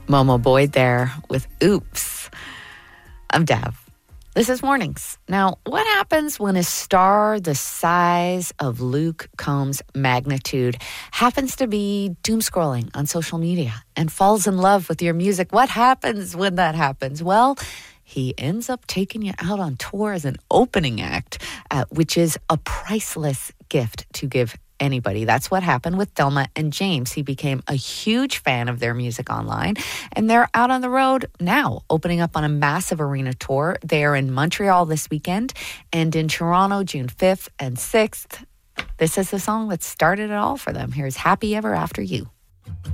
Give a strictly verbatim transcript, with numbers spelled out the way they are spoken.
Momo Boyd there with Oops. I'm Dev. This is Mornings. Now, what happens when a star the size of Luke Combs' magnitude happens to be doom scrolling on social media and falls in love with your music? What happens when that happens? Well, he ends up taking you out on tour as an opening act, uh, which is a priceless gift to give anybody. That's what happened with Delma and James. He became a huge fan of their music online, and they're out on the road now, opening up on a massive arena tour. They are in Montreal this weekend and in Toronto June fifth and sixth. This is the song that started it all for them. Here's Happy Ever After You.